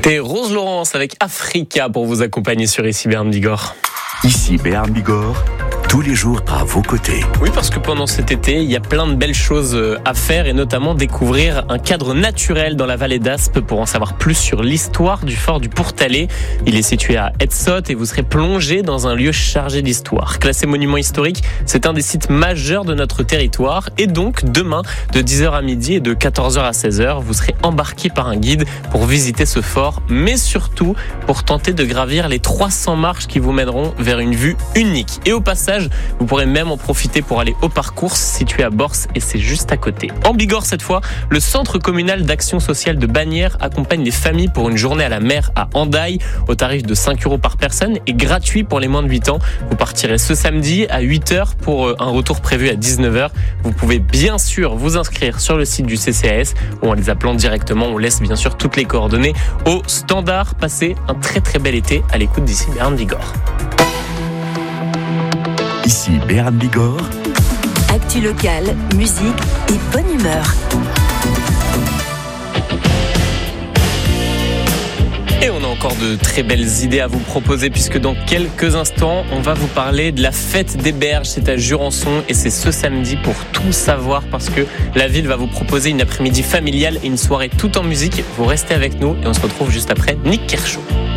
C'était Rose Laurence avec Africa pour vous accompagner sur Ici Béarn Bigorre. Ici Béarn Bigorre, tous les jours à vos côtés. Oui, parce que pendant cet été, il y a plein de belles choses à faire et notamment découvrir un cadre naturel dans la vallée d'Aspe pour en savoir plus sur l'histoire du fort du Pourtalais. Il est situé à Etsottes et vous serez plongé dans un lieu chargé d'histoire. Classé monument historique, c'est un des sites majeurs de notre territoire et donc demain, de 10h à midi et de 14h à 16h, vous serez embarqué par un guide pour visiter ce fort, mais surtout pour tenter de gravir les 300 marches qui vous mèneront vers une vue unique. Et au passage, vous pourrez même en profiter pour aller au parcours situé à Bors et c'est juste à côté. En Bigorre cette fois, le centre communal d'action sociale de Bagnères accompagne les familles pour une journée à la mer à Hendaye au tarif de 5 € par personne et gratuit pour les moins de 8 ans. Vous partirez ce samedi à 8h pour un retour prévu à 19h. Vous pouvez bien sûr vous inscrire sur le site du CCAS ou en les appelant directement. On laisse bien sûr toutes les coordonnées au standard. Passez un très très bel été à l'écoute d'Ici Béarn Bigorre. Ici Béarn Bigorre. Actu locale, musique et bonne humeur. Et on a encore de très belles idées à vous proposer puisque dans quelques instants, on va vous parler de la fête des berges. C'est à Jurançon et c'est ce samedi pour tout savoir parce que la ville va vous proposer une après-midi familiale et une soirée tout en musique. Vous restez avec nous et on se retrouve juste après Nick Kershaw.